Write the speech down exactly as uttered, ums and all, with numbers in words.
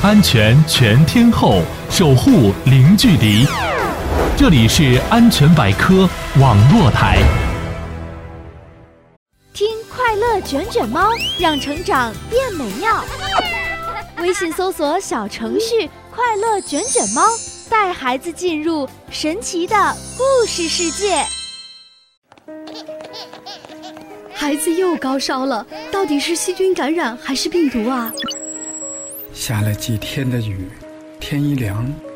安全全天候，守护零距离。这里是安全百科网络台。 听快乐卷卷猫，让成长变美妙。微信搜索小程序快乐卷卷猫，带孩子进入神奇的故事世界。 孩子又高烧了，到底是细菌感染还是病毒啊？ 下了几天的雨，天一凉